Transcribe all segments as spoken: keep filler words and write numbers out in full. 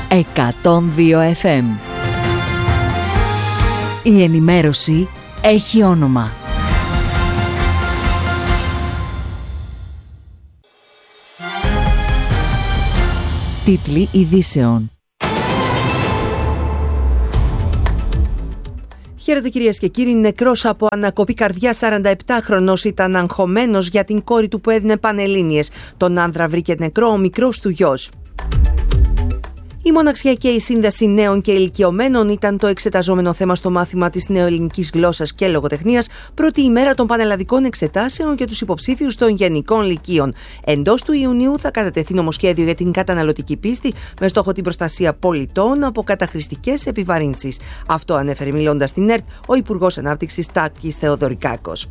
εκατόν δύο εφ εμ. Η ενημέρωση έχει όνομα. Τίτλοι ειδήσεων. Χαίρετε κυρίες και κύριοι. Νεκρός από ανακοπή καρδιά σαρανταεπτάχρονος ήταν αγχωμένος για την κόρη του που έδινε πανελλήνιες. Τον άνδρα βρήκε νεκρό ο μικρός του γιος. Η μοναξιά και η σύνδεση νέων και ηλικιωμένων ήταν το εξεταζόμενο θέμα στο μάθημα της νεοελληνικής γλώσσας και λογοτεχνίας, πρώτη ημέρα των πανελλαδικών εξετάσεων για τους υποψήφιους των γενικών λυκείων. Εντός του Ιουνίου θα κατατεθεί νομοσχέδιο για την καταναλωτική πίστη με στόχο την προστασία πολιτών από καταχρηστικές επιβαρύνσεις. Αυτό ανέφερε μιλώντας στην ΕΡΤ ο Υπουργός Ανάπτυξης Τάκης Θεοδωρικάκος.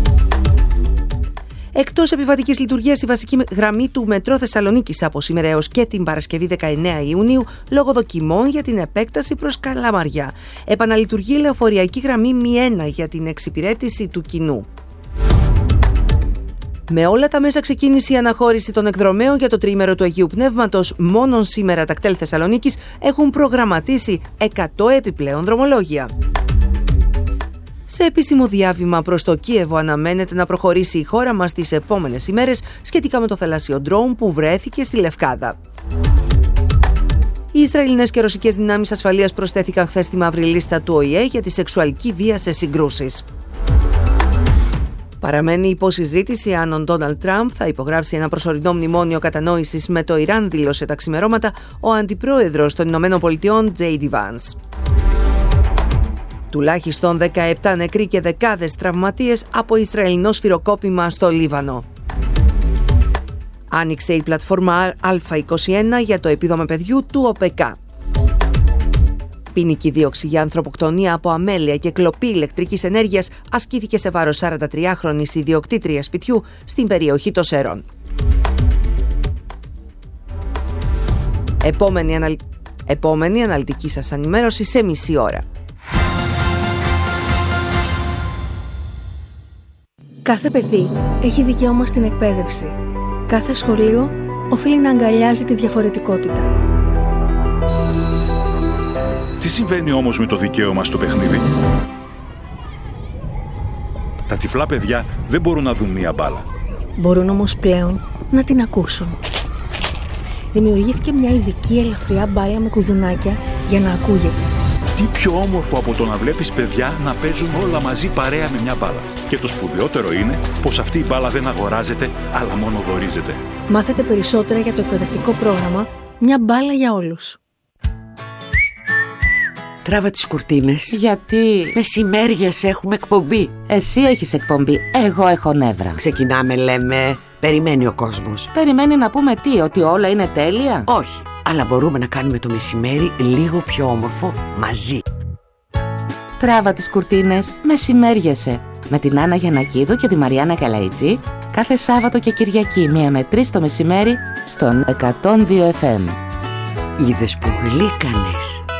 Εκτός επιβατικής λειτουργίας, η βασική γραμμή του Μετρό Θεσσαλονίκης από σήμερα έως και την Παρασκευή δεκαεννέα Ιουνίου, λόγω δοκιμών για την επέκταση προς Καλαμαριά. Επαναλειτουργεί η λεωφοριακή γραμμή μη ένα για την εξυπηρέτηση του κοινού. Με όλα τα μέσα ξεκίνησε η αναχώρηση των εκδρομέων για το τριήμερο του Αγίου Πνεύματος. Μόνον σήμερα τα κτέλ Θεσσαλονίκης έχουν προγραμματίσει εκατό επιπλέον δρομολόγια. Σε επίσημο διάβημα προς το Κίεβο αναμένεται να προχωρήσει η χώρα μας τις επόμενες ημέρες σχετικά με το θαλάσσιο ντρόουν που βρέθηκε στη Λευκάδα. Οι Ισραηλινές και ρωσικές δυνάμεις ασφαλείας προσθέθηκαν χθες στη μαύρη λίστα του Ο Η Ε για τη σεξουαλική βία σε συγκρούσεις. Παραμένει υποσυζήτηση αν ο Ντόναλντ Τραμπ θα υπογράψει ένα προσωρινό μνημόνιο κατανόησης με το Ιράν, δήλωσε τα ξημερώματα ο αντιπρόεδρος των Ηνωμένων Πολιτειών Τζέι Ντι Βάνς. Τουλάχιστον δεκαεπτά νεκροί και δεκάδες τραυματίες από Ισραηλινό σφυροκόπημα στο Λίβανο. Άνοιξε η πλατφόρμα Α είκοσι ένα για το επίδομα παιδιού του ΟΠΕΚΑ. Ποινική δίωξη για ανθρωποκτονία από αμέλεια και κλοπή ηλεκτρικής ενέργειας ασκήθηκε σε βάρος σαραντατριάχρονης ιδιοκτήτριας σπιτιού στην περιοχή των Σέρων. Επόμενη, αναλ... Επόμενη αναλυτική σας ενημέρωση σε μισή ώρα. Κάθε παιδί έχει δικαίωμα στην εκπαίδευση. Κάθε σχολείο οφείλει να αγκαλιάζει τη διαφορετικότητα. Τι συμβαίνει όμως με το δικαίωμα στο παιχνίδι? Τα τυφλά παιδιά δεν μπορούν να δουν μία μπάλα. Μπορούν όμως πλέον να την ακούσουν. Δημιουργήθηκε μια ειδική ελαφριά μπάλα με κουδουνάκια για να ακούγεται. Τι πιο όμορφο από το να βλέπεις παιδιά να παίζουν όλα μαζί παρέα με μια μπάλα. Και το σπουδαιότερο είναι πως αυτή η μπάλα δεν αγοράζεται, αλλά μόνο δωρίζεται. Μάθετε περισσότερα για το εκπαιδευτικό πρόγραμμα «Μια μπάλα για όλους». Τράβα τις κουρτίνες. Γιατί? Μεσημέριες έχουμε εκπομπή. Εσύ έχεις εκπομπή, εγώ έχω νεύρα. Ξεκινάμε, λέμε. Περιμένει ο κόσμος. Περιμένει να πούμε τι, ότι όλα είναι τέλεια? Όχι, αλλά μπορούμε να κάνουμε το μεσημέρι λίγο πιο όμορφο μαζί. Τράβα τις κουρτίνες, μεσημέριεσαι. Με την Άννα Γιαννακίδου και τη Μαριάννα Καλαϊτζή, κάθε Σάββατο και Κυριακή μία με τρεις το μεσημέρι στον εκατόν δύο εφ εμ. Είδες που γλύκανες.